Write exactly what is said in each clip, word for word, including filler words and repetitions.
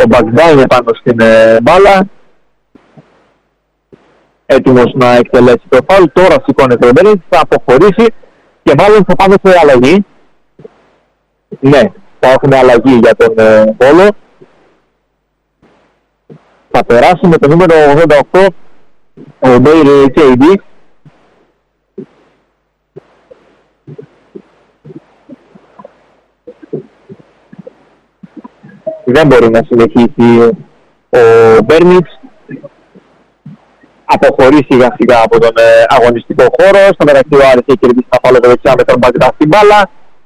Ο Μπαγδά είναι πάνω στην ε, μπάλα. Έτοιμος να εκτελέσει το φάουλ. Τώρα σηκώνεται ο Μπέρνιτς, θα αποχωρήσει και μάλλον θα πάμε σε αλλαγή. Ναι, θα έχουμε αλλαγή για τον ε, Βόλο. Θα περάσει με το νούμερο ογδόντα οκτώ ο Μπέιρ κέι ντι. Δεν μπορεί να συνεχίσει ο Μπέρνιτς. Αποχωρεί σιγά σιγά από τον ε, αγωνιστικό χώρο. Στο μεταξύ ο Άρης έχει κερδίσει τα φάουλ δεξιά με τον Μπαγδά στην μπάλα.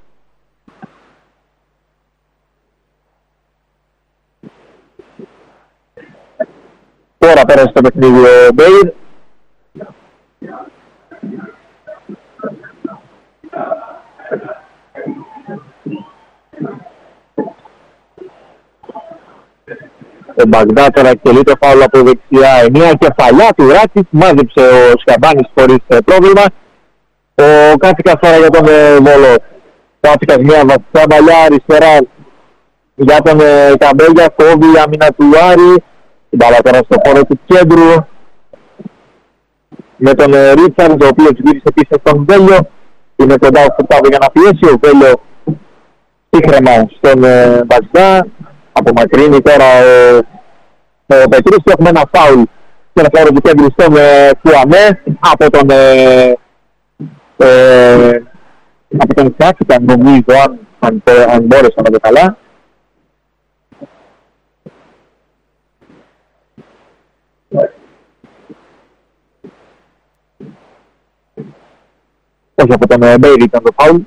Τώρα πέρασε το παιχνίδι ο Μπέιρ. Ο Μπαγδά τώρα εκτελεί το φάουλ από δεξιά. Μια κεφαλιά του Ράκης, μάζεψε ο Σκαμπάνης χωρίς πρόβλημα. Ο Κάτσικας τώρα για τον ε, Βόλο. Ο Κάτσικας μια βαθιά παλιά αριστερά για τον ε, Καμπέλια. Κόβει η άμυνα του Άρη. Την μπάλα τώρα στο χώρο του κέντρου. Με τον ε, Ρίτσαρντ, ο οποίος γύρισε πίσω στον Βέλιο. Είναι κοντά στο Πτάβο για να πιέσει. Ο Βέλιο σύγχρεμα στον ε, Μπαγδά. Απομακρύνει τώρα ο, ο Πετρής και έχουμε ένα φάουλ και ένα φάουλ του κέντρου στον ε, Φουαμέ από τον ε, ε, από τον Κάτσικα, νομίζω, αν, αν, αν μπόρεσα να το καλά. Όχι, από τον ε, Μπέιρι ήταν το φάουλ.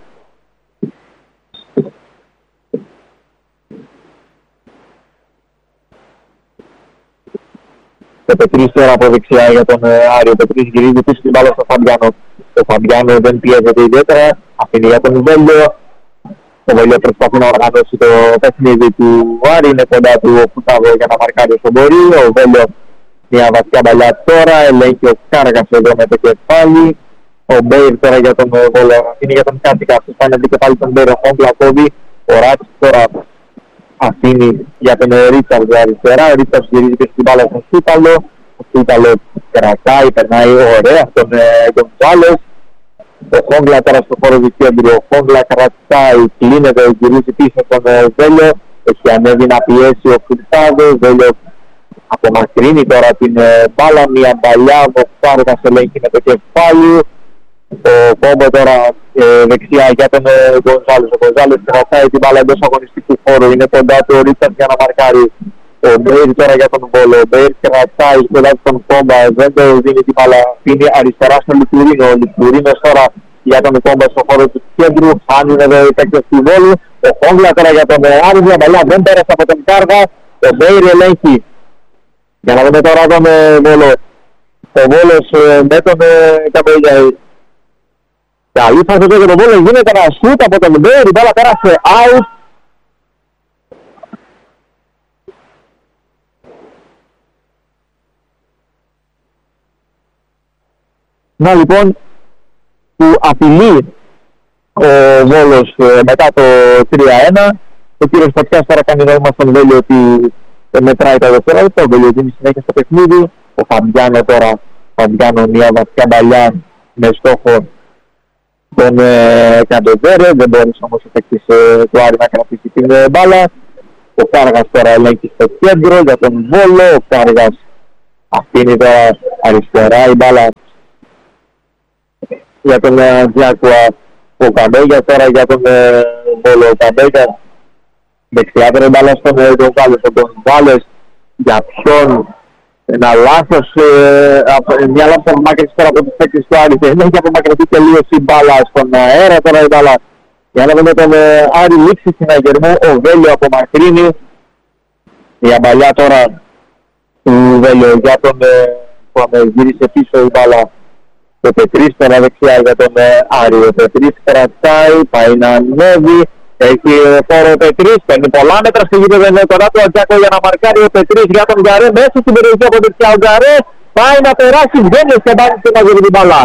Ο Πετρής τώρα από δεξιά για τον ε, Άρη. Ο Πετρής γυρίζει πίσω την μπάλα στον Φαμπιάνο. Ο Φαμπιάνο δεν πιέζεται ιδιαίτερα. Αφήνει για τον Βέλιο. Ο Βέλιο προσπαθεί να οργανώσει το παιχνίδι του Άρη. Είναι κοντά του ο Φουτάβο για να μαρκάρει όσο μπορεί. Ο Βέλιο μια βαθιά μπαλιά τώρα. Ελέγχει ο Κάργας εδώ με το κεφάλι. Ο Μπέιρ τώρα για τον Βόλο. Αφήνει για τον Κάτσικα. Αυτός πάνε δει και πάλι τον Μπέιρ. Ο Χόμπλα κόβει. Ο Ράκης τώρα αφήνει για τον Ρίτσαρντ αριστερά. Ο Ρίτσαρντ γυρίζει και στην μπάλα στον Σούταλο. Ο Σούταλο κρατάει, περνάει ωραία στον Γκονσάλες. Ο Χόγκλα τώρα στο χώρο του κέντρου. Ο Χόγκλα κρατάει, κλείνεται, γυρίζει πίσω στον Βέλιο. Έχει ανέβει να πιέσει ο Φουρτάδος. Βέλιο απομακρύνει τώρα την μπάλα. Μια μπαλιά, ο Φάρκας ελέγχει με το κεφάλι. Ο Κόμπο τώρα ε, δεξιά για τον Γκονσάλες. Ο Γκονσάλες κρατάει την μπάλα εντός αγωνιστικού χώρου. Είναι κοντά του ο Ρίτσαρντ για να μαρκάρει. Ο Μπέιρ τώρα για τον Βόλο. Ο Μπέιρ κρατάει κοντά του τον Κόμπα. Δεν το δίνει την μπάλα. Πίνει αριστερά στον Λιτουρίνο. Ο Λιτουρίνος τώρα για τον Κόμπα στο χώρο του κέντρου. Χάνουν εδώ οι παίκτες του Βόλου. Ο Χόγκλα τώρα για τον Άρη. Μια μπαλιά δεν πέρασε από τον Κάργα. Ο Μπέιρ ελέγχει. Για να δούμε τώρα τον Βόλο. Ο Βόλος με τον Καμπέλια. Καλή φάση εδώ για τον Βόλο. Γίνεται ένα σούτ από τον Μπέιρ. Η μπάλα πέρασε out. Να λοιπόν, που απειλεί ο Βόλος ε, μετά το τρία ένα. Ο κύριος Πατιάς τώρα κάνει νόημα στον Βέλιο ότι ε, μετράει τα δευτερόλεπτα. Ο Βέλιο δίνει συνέχεια στο παιχνίδι. Ο Φαμπιάνο τώρα, Φαμπιάνο μια βαθιά μπαλιά με στόχο τον ε, Καντεβέρε. Δεν μπόρεσε όμως ο παίκτης ε, του Άρη να κρατήσει την ε, μπάλα. Ο Κάργας τώρα ελέγχει στο κέντρο για τον Βόλο. Ο Κάργας αφήνει τώρα αριστερά η μπάλα για τον Τζάκουα. Ο Καμπέγια τώρα για τον ε, Βόλο. Ο Καμπέγια δεξιά τώρα η μπάλα στον ε, Γκονσάλες. Ο Γκονσάλες για ποιον ένα λάθος, ε, μια λάθος απομάκρυνση τώρα από τους παίκτες του Άρη. Δεν έχει απομακρυνθεί τελείως η μπάλα στον αέρα τώρα η μπάλα. Για να δούμε τον ε, Άρη λήξη συναγερμού. Ο Βέλιο απομακρύνει. Η αμπαλιά τώρα του Βέλιο για τον ε, που γύρισε πίσω η μπάλα. Ο Πετρής τώρα δεξιά για τον ε, Άρη. Ο Πετρής κρατάει, πάει να ανέβει. Έχει φόρο ο Πετρής, παίρνει πολλά μέτρα στη γη, δεν είναι κοντά του Ατζάκο για να μαρκάρει ο Πετρής για τον Γκαρέ. Μέσα στην περιοχή από δεξιά ο Γκαρέ πάει να περάσει, δεν είναι στεμπάνει στην αγωγή την μπαλά.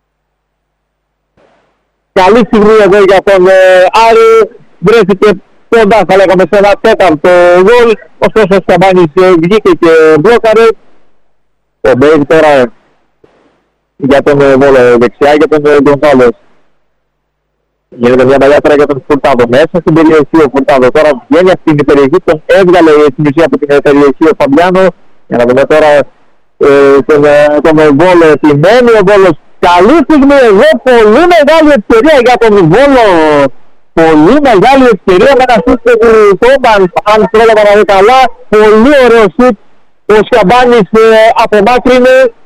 Καλή στιγμή εδώ για τον ε, Άρη, βρέθηκε κοντά θα λέγαμε σε ένα τέταρτο γκολ, ωστόσο ο Σκαμπάνης βγήκε και μπλόκαρε. Ο Μπέιρ τώρα για τον Βόλο δεξιά, για τον Γκονσάλες. Γίνεται μια παλιά τώρα για τον Φουρτάδο μέσα στην περιοχή. Ο Φουρτάδο τώρα βγαίνει από την περιοχή, τον έβγαλε στην ουσία από την περιοχή ο Φαμπιάνο. Για να δούμε τώρα ε, τον, τον Βόλο επιμένει. Ο Βόλος καλή στιγμή εδώ, πολύ μεγάλη ευκαιρία για τον Βόλο. Πολύ μεγάλη ευκαιρία με ένα σούτ του Τόμπαν, αν πρόλαβα να δει καλά. Πολύ ωραίο σούτ. Ο Σκαμπάνης ε, απομάκρυνε.